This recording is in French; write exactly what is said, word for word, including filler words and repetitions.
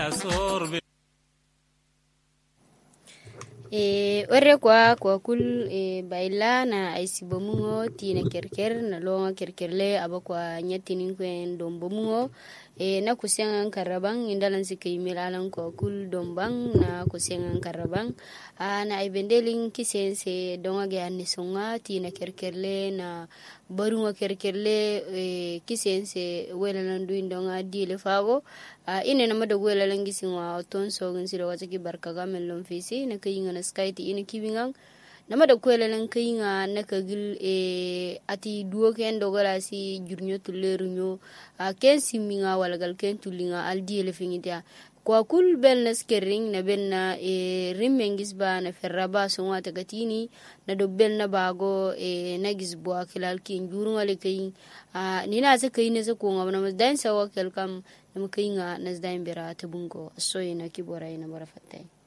e orre kwa kwa kul e baila na aisi bomungo tina kerker na longa kerkerle abakwa nyatinin kwen dombomungo e na kusengan karabang indalan sike milalan kwa kul dombang na kusengan karabang a na ibendelin kisense donga ge anisonga tina kerkerle na barunga kerkerle e kisense welalan duin donga dile fago a ine na mada welalan gisinwa oton sogin siro wataki barkaga melon fisi na kayinga na skaiti ine kibingang nama da kwelelen kayinga na kagil e ati duo ken dogala si jurnyo tullerunyo a ken siminga walagal ken tulinga aldi ele fingitia kwa kul bel na skering na bel na e rimmengis ba na ferraba songa tagatini na do bel na bago e nagis bua kilal kin jurunga le kayin a nina sa kayin sa kunga na masdain sa wakel kam na kayinga nasdain bera tabungo asoy na kibora ina bara fatay